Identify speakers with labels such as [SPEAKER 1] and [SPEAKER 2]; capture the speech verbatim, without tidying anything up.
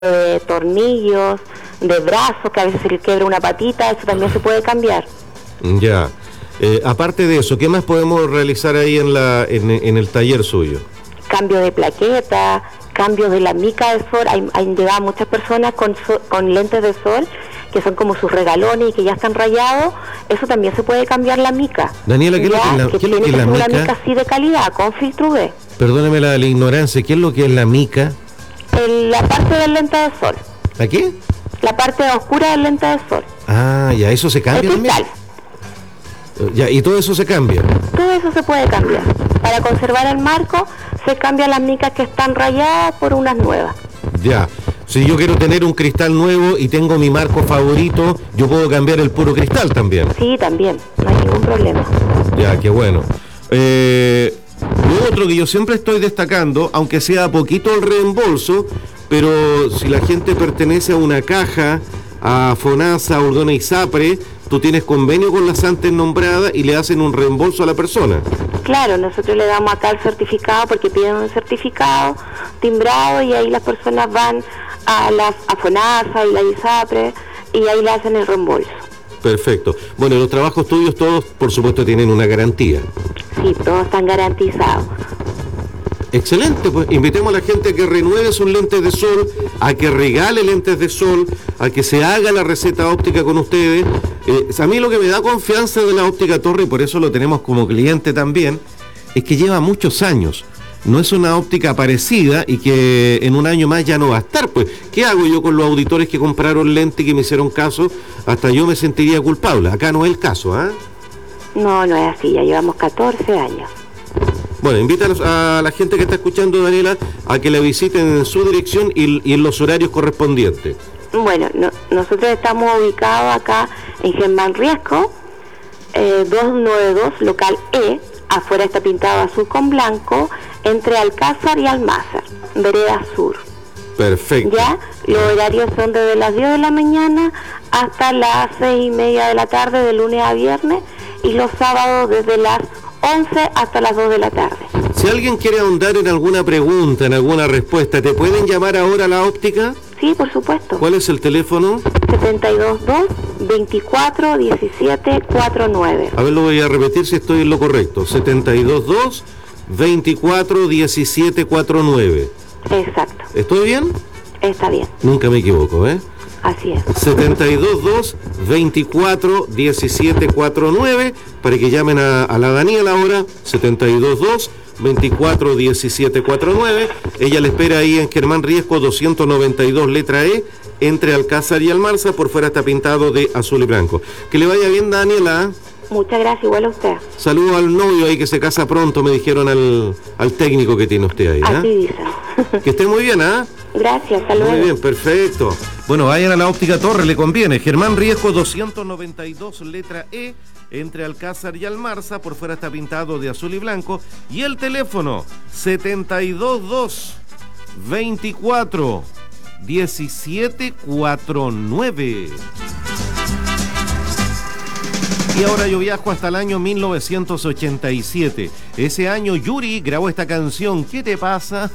[SPEAKER 1] de tornillos, de brazos, que a veces se le quiebra una patita, eso también se puede cambiar.
[SPEAKER 2] Ya. Eh, aparte de eso, ¿qué más podemos realizar ahí en la en, en el taller suyo?
[SPEAKER 1] Cambio de plaqueta, cambio de la mica de sol. Hay, hay llegado muchas personas con, so, con lentes de sol que son como sus regalones y que ya están rayados. Eso también se puede cambiar la mica.
[SPEAKER 2] Daniela, ¿qué es lo que es la,
[SPEAKER 1] que
[SPEAKER 2] ¿qué es lo
[SPEAKER 1] tiene
[SPEAKER 2] que es la
[SPEAKER 1] ser
[SPEAKER 2] mica?
[SPEAKER 1] Una mica así de calidad, con filtro U V.
[SPEAKER 2] Perdóneme la, la ignorancia, ¿qué es lo que es la mica?
[SPEAKER 1] El, la parte del lente de sol.
[SPEAKER 2] ¿La qué?
[SPEAKER 1] La parte oscura del lente de sol.
[SPEAKER 2] Ah, ya, eso se cambia
[SPEAKER 1] El cristal.
[SPEAKER 2] también. Ya, y todo eso se cambia.
[SPEAKER 1] Todo eso se puede cambiar. Para conservar el marco, se cambian las micas que están rayadas por unas nuevas.
[SPEAKER 2] Ya. Si yo quiero tener un cristal nuevo y tengo mi marco favorito, yo puedo cambiar el puro cristal también.
[SPEAKER 1] Sí, también. No hay ningún problema.
[SPEAKER 2] Ya, qué bueno. Eh, lo otro que yo siempre estoy destacando, aunque sea poquito el reembolso, pero si la gente pertenece a una caja, a FONASA, Ordona y SAPRE, tú tienes convenio con las antes nombradas y le hacen un reembolso a la persona.
[SPEAKER 1] Claro, nosotros le damos acá el certificado porque piden un certificado timbrado y ahí las personas van a la a FONASA y la ISAPRE y ahí le hacen el reembolso.
[SPEAKER 2] Perfecto. Bueno, los trabajos tuyos todos, por supuesto, tienen una garantía.
[SPEAKER 1] Sí, todos están garantizados.
[SPEAKER 2] Excelente, pues invitemos a la gente a que renueve sus lentes de sol, a que regale lentes de sol, a que se haga la receta óptica con ustedes. Eh, a mí lo que me da confianza de la Óptica Torre, y por eso lo tenemos como cliente también, es que lleva muchos años. No es una óptica parecida y que en un año más ya no va a estar. Pues, ¿qué hago yo con los auditores que compraron lentes y que me hicieron caso? Hasta yo me sentiría culpable. Acá no es el caso, ¿ah? ¿eh?
[SPEAKER 1] No, no es así, ya llevamos catorce años.
[SPEAKER 2] Bueno, invítanos a la gente que está escuchando, Daniela, a que la visiten en su dirección y, y en los horarios correspondientes.
[SPEAKER 1] Bueno, no, nosotros estamos ubicados acá en Germán Riesco, eh, doscientos noventa y dos, local E, afuera está pintado azul con blanco, entre Alcázar y Almázar, vereda sur.
[SPEAKER 2] Perfecto.
[SPEAKER 1] Ya, los horarios son desde las diez de la mañana hasta las seis y media de la tarde, de lunes a viernes, y los sábados desde las once hasta las dos de la tarde.
[SPEAKER 2] Si alguien quiere ahondar en alguna pregunta, en alguna respuesta, ¿te pueden llamar ahora a la óptica?
[SPEAKER 1] Sí, por supuesto.
[SPEAKER 2] ¿Cuál es el teléfono?
[SPEAKER 1] setenta y dos dos, veinticuatro diecisiete cuarenta y nueve.
[SPEAKER 2] A ver, lo voy a repetir si estoy en lo correcto. setenta y dos dos, veinticuatro diecisiete cuarenta y nueve.
[SPEAKER 1] Exacto.
[SPEAKER 2] ¿Estoy bien?
[SPEAKER 1] Está bien.
[SPEAKER 2] Nunca me equivoco, ¿eh?
[SPEAKER 1] Así es.
[SPEAKER 2] setenta y dos dos, veinticuatro diecisiete cuarenta y nueve para que llamen a, a la Daniela ahora. setenta y dos dos, veinticuatro diecisiete cuarenta y nueve. Ella le espera ahí en Germán Riesco doscientos noventa y dos, letra E, entre Alcázar y Almarza. Por fuera está pintado de azul y blanco. Que le vaya bien, Daniela.
[SPEAKER 1] Muchas gracias, igual a usted.
[SPEAKER 2] Saludos al novio ahí que se casa pronto, me dijeron al, al técnico que tiene usted ahí. ¿eh?
[SPEAKER 1] Así dicen.
[SPEAKER 2] Que esté muy bien, ¿ah? ¿eh?
[SPEAKER 1] Gracias, hasta luego.
[SPEAKER 2] Muy bien, perfecto. Bueno, vayan a la Óptica Torre, le conviene. Germán Riesco doscientos noventa y dos, letra E, entre Alcázar y Almarza. Por fuera está pintado de azul y blanco. Y el teléfono setenta y dos dos, veinticuatro diecisiete cuarenta y nueve. Y ahora yo viajo hasta el año mil novecientos ochenta y siete. Ese año Yuri grabó esta canción, ¿Qué te pasa?